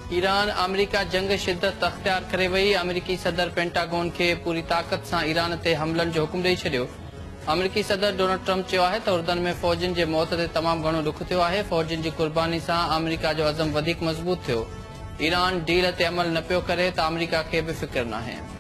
Iran America जंग शिद्दत अख्तियार करे वही। अमेरिकी सदर पेंटागन के पूरी ताकत से ईरान ते हमलन जो हुकुम ॾेई छॾियो। अमेरिकी सदर डोनाल्ड ट्रंप चयो आहे त उर्दन में फौजन जे मौत ते तमाम घणो दुख थियो आहे। फौजन जी कुर्बानी से अमेरिका जो अज़म वधीक मज़बूत थियो। ईरान डील ते अमल न पियो करे त अमेरिका खे भी फिक्र न आहे।